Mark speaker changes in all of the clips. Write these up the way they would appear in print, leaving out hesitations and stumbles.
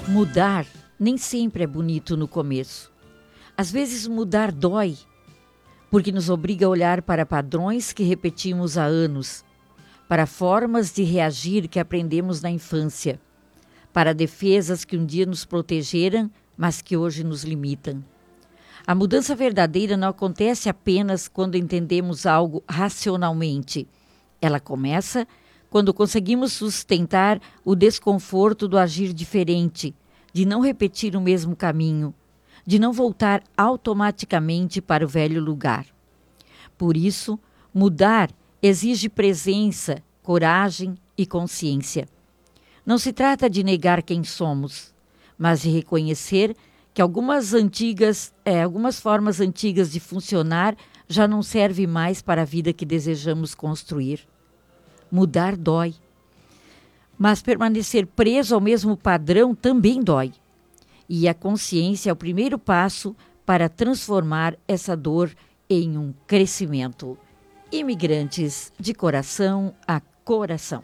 Speaker 1: Mudar nem sempre é bonito no começo. Às vezes mudar dói, porque nos obriga a olhar para padrões que repetimos há anos, para formas de reagir que aprendemos na infância, para defesas que um dia nos protegeram, mas que hoje nos limitam. A mudança verdadeira não acontece apenas quando entendemos algo racionalmente. Ela começa quando conseguimos sustentar o desconforto do agir diferente, de não repetir o mesmo caminho, de não voltar automaticamente para o velho lugar. Por isso, mudar exige presença, coragem e consciência. Não se trata de negar quem somos, mas de reconhecer que algumas formas antigas de funcionar já não servem mais para a vida que desejamos construir. Mudar dói, mas permanecer preso ao mesmo padrão também dói. E a consciência é o primeiro passo para transformar essa dor em um crescimento. Imigrantes de coração a coração.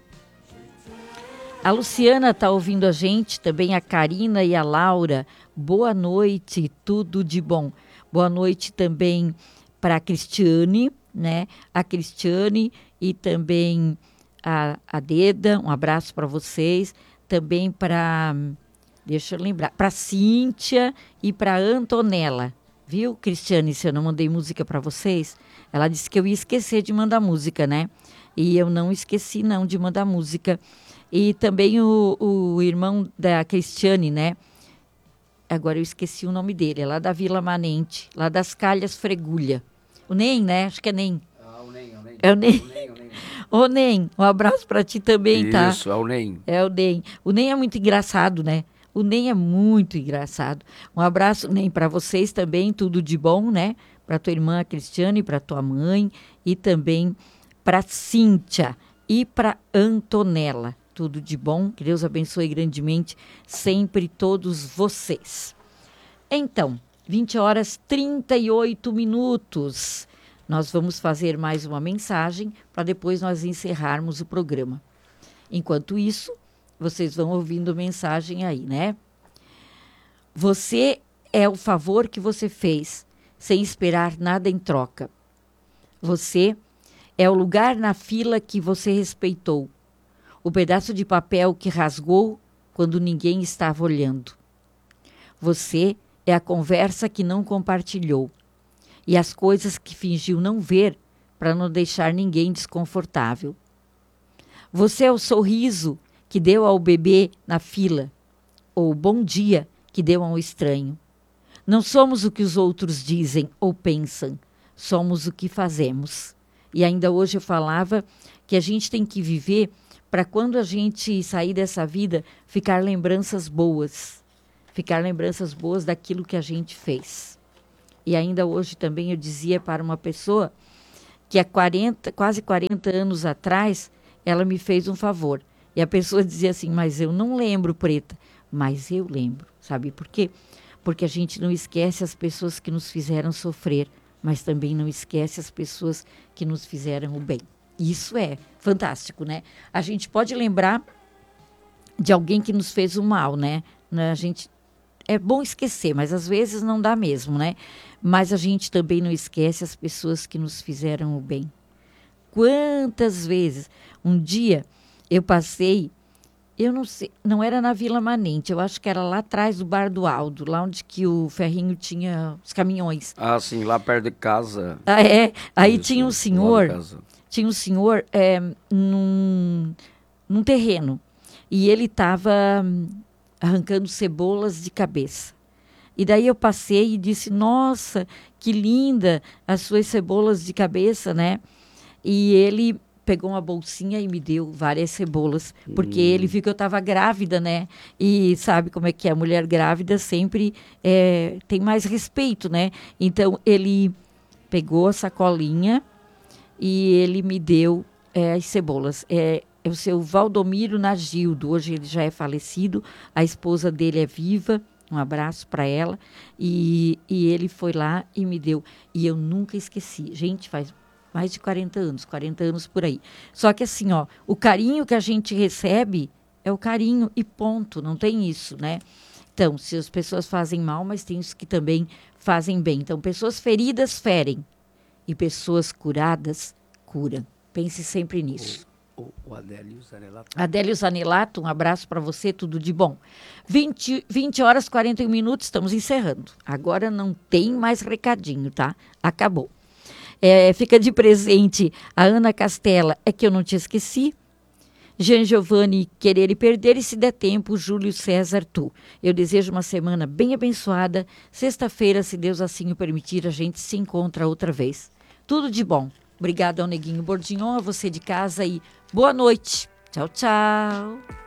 Speaker 1: A Luciana está ouvindo a gente, também a Karina e a Laura. Boa noite, tudo de bom. Boa noite também para a Cristiane, né? A Cristiane e também a Deda, um abraço para vocês. Também para, deixa eu lembrar, para a Cíntia e para a Antonella. Viu, Cristiane, se eu não mandei música para vocês? Ela disse que eu ia esquecer de mandar música, né? E eu não esqueci não de mandar música. E também o irmão da Cristiane, né? Agora eu esqueci o nome dele, é lá da Vila Manente, lá das Calhas Fregulha. O Nen, né? Acho que é Nen.
Speaker 2: O Nen.
Speaker 1: É o Nen. Ô, Nen, um abraço para ti também, tá?
Speaker 2: Isso, é o Nen.
Speaker 1: É o Nen. O Nen é muito engraçado, né? O Nen é muito engraçado. Um abraço, Nen, para vocês também, tudo de bom, né? Para tua irmã Cristiane, para tua mãe e também para Cíntia e para Antonella. Tudo de bom, que Deus abençoe grandemente sempre todos vocês. Então, 20h38. Nós vamos fazer mais uma mensagem para depois nós encerrarmos o programa. Enquanto isso, vocês vão ouvindo mensagem aí, né? Você é o favor que você fez, sem esperar nada em troca. Você é o lugar na fila que você respeitou. O pedaço de papel que rasgou quando ninguém estava olhando. Você é a conversa que não compartilhou e as coisas que fingiu não ver para não deixar ninguém desconfortável. Você é o sorriso que deu ao bebê na fila ou o bom dia que deu a um estranho. Não somos o que os outros dizem ou pensam, somos o que fazemos. E ainda hoje eu falava que a gente tem que viver para quando a gente sair dessa vida, ficar lembranças boas daquilo que a gente fez. E ainda hoje também eu dizia para uma pessoa que há quase 40 anos atrás, ela me fez um favor. E a pessoa dizia assim, mas eu não lembro, Preta. Mas eu lembro, sabe por quê? Porque a gente não esquece as pessoas que nos fizeram sofrer, mas também não esquece as pessoas que nos fizeram o bem. Isso é fantástico, né? A gente pode lembrar de alguém que nos fez o mal, né? A gente é bom esquecer, mas às vezes não dá mesmo, né? Mas a gente também não esquece as pessoas que nos fizeram o bem. Quantas vezes? Um dia eu passei, eu não sei, não era na Vila Manente, eu acho que era lá atrás do Bar do Aldo, lá onde que o ferrinho tinha os caminhões.
Speaker 2: Ah, sim, lá perto de casa.
Speaker 1: Ah, é? Aí
Speaker 2: Isso,
Speaker 1: tinha um senhor num terreno e ele estava arrancando cebolas de cabeça. E daí eu passei e disse, nossa, que linda as suas cebolas de cabeça, né? E ele pegou uma bolsinha e me deu várias cebolas, porque ele viu que eu estava grávida, né? E sabe como é que é? A mulher grávida sempre tem mais respeito, né? Então, ele pegou a sacolinha e ele me deu as cebolas. É o seu Valdomiro Nagildo, hoje ele já é falecido, a esposa dele é viva, um abraço para ela, e ele foi lá e me deu. E eu nunca esqueci. Gente, faz mais de 40 anos por aí. Só que assim, ó, o carinho que a gente recebe é o carinho e ponto, não tem isso, né? Então, se as pessoas fazem mal, mas tem os que também fazem bem. Então, pessoas feridas ferem e pessoas curadas curam. Pense sempre nisso.
Speaker 2: O Adélio Zanelato.
Speaker 1: Adélio Zanelato, um abraço para você, tudo de bom. 20 horas e 41 minutos, estamos encerrando. Agora não tem mais recadinho, tá? Acabou. Fica de presente a Ana Castela, é que eu não te esqueci. Jean Giovanni, Querer e Perder, e se der tempo, Júlio César, tu. Eu desejo uma semana bem abençoada. Sexta-feira, se Deus assim o permitir, a gente se encontra outra vez. Tudo de bom. Obrigada ao Neguinho Bordignon, a você de casa e boa noite. Tchau, tchau.